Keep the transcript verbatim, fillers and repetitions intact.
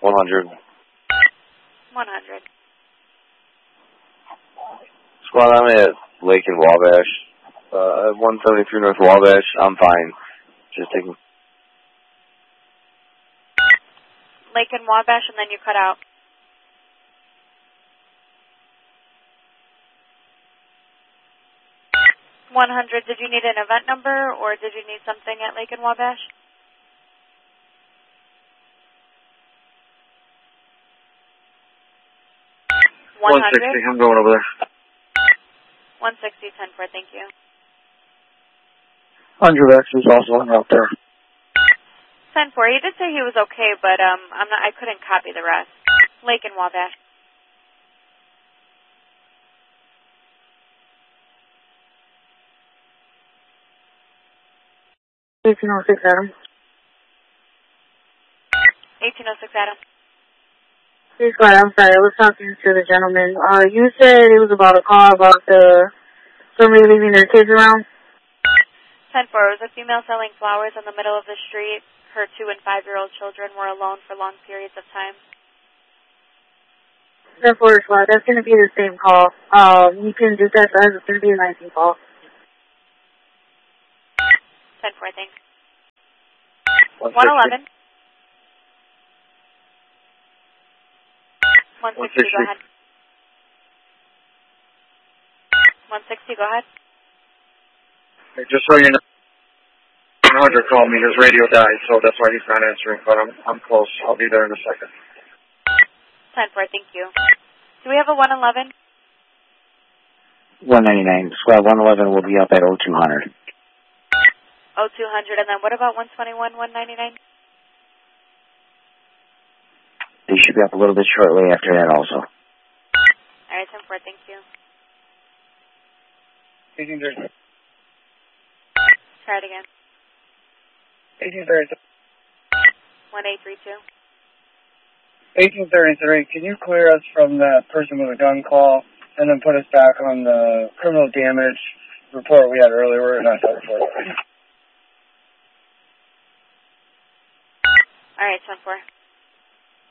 one hundred. one hundred. Squad, I'm at Lake and Wabash. Uh, one seventy-three North Wabash. I'm fine. Just taking... Lake and Wabash, and then you cut out. one hundred, did you need an event number, or did you need something at Lake and Wabash? one sixty, I'm going over there. one sixty, ten four, thank you. one hundred X is also out there. ten four, he did say he was okay, but um, I'm not, I couldn't copy the rest. Lake and Wabash. eighteen oh six Adam. eighteen oh six Adam. Please go ahead. I'm sorry. I was talking to the gentleman. Uh, you said it was about a call about the somebody leaving their kids around. ten four, it was a female selling flowers in the middle of the street. Her two and five-year-old children were alone for long periods of time. ten four is what? That's going to be the same call. Um, you can just ask us. It's going to be a nineteen call. ten four, thanks. one eleven. one sixty, go ahead. one sixty, go ahead. Hey, just so you know, one hundred called me. His radio died, so that's why he's not answering, but I'm, I'm close. I'll be there in a second. ten four, thank you. Do we have a one eleven? one ninety-nine. Squad one eleven will be up at oh two hundred. oh two hundred, and then what about one twenty-one, one ninety-nine? They should be up a little bit shortly after that also. All right, ten four, thank you. eighteen thirty. Try it again. eighteen thirty. one eight three two. eighteen thirty-three, can you clear us from that person with a gun call and then put us back on the criminal damage report we had earlier? We're not that report. All right, ten four.